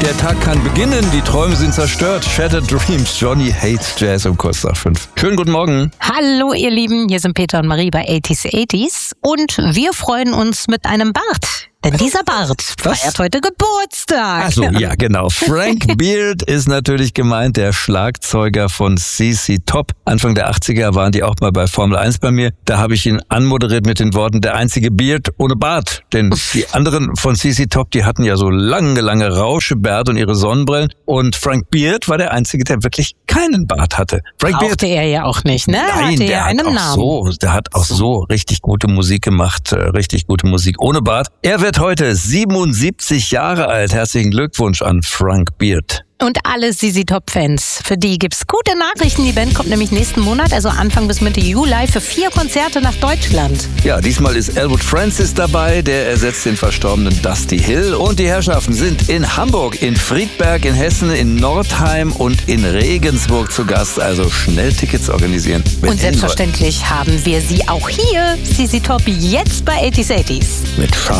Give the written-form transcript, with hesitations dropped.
Der Tag kann beginnen, die Träume sind zerstört. Shattered Dreams, Johnny hates Jazz um kurz nach 5. Schönen guten Morgen. Hallo ihr Lieben, hier sind Peter und Marie bei 80s und wir freuen uns mit einem Bart. Denn dieser Bart feiert heute Geburtstag. Also ja, genau. Frank Beard ist natürlich gemeint, der Schlagzeuger von ZZ Top. Anfang der 80er waren die auch mal bei Formel 1 bei mir. Da habe ich ihn anmoderiert mit den Worten, der einzige Beard ohne Bart. Denn die anderen von ZZ Top, die hatten ja so lange Rauschebärte und ihre Sonnenbrillen. Und Frank Beard war der einzige, der wirklich keinen Bart hatte. Frank Beard, er ja auch nicht, ne? Nein, hatte der ja einen Namen. der hat auch so richtig gute Musik gemacht, richtig gute Musik ohne Bart. Er wird heute 77 Jahre alt. Herzlichen Glückwunsch an Frank Beard. Und alle ZZ Top-Fans, für die gibt's gute Nachrichten. Die Band kommt nämlich nächsten Monat, also Anfang bis Mitte Juli, für 4 Konzerte nach Deutschland. Ja, diesmal ist Elwood Francis dabei, der ersetzt den verstorbenen Dusty Hill. Und die Herrschaften sind in Hamburg, in Friedberg, in Hessen, in Nordheim und in Regensburg zu Gast. Also schnell Tickets organisieren. Und selbstverständlich haben wir sie auch hier, ZZ Top, jetzt bei 80s. Mit